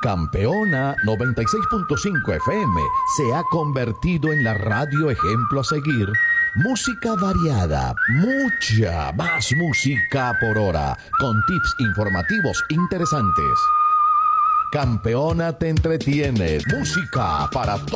Campeona 96.5 FM se ha convertido en la radio ejemplo a seguir. Música variada, mucha más música por hora, con tips informativos interesantes. Campeona te entretiene, música para todos.